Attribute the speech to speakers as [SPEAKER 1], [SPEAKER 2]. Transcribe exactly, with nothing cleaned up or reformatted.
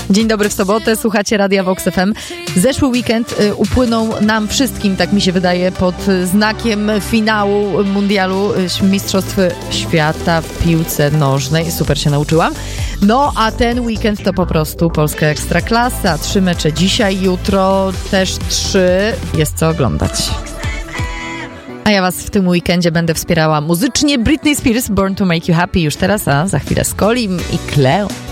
[SPEAKER 1] Dzień dobry w sobotę, słuchacie Radia Vox F M. Zeszły weekend y, upłynął nam wszystkim, tak mi się wydaje, pod znakiem finału mundialu y, Mistrzostw Świata w piłce nożnej. Super się nauczyłam. No, a ten weekend to po prostu polska ekstraklasa. Trzy mecze dzisiaj, jutro też trzy. Jest co oglądać. A ja was w tym weekendzie będę wspierała muzycznie. Britney Spears, Born to Make You Happy już teraz, a za chwilę Skolim i Cleo.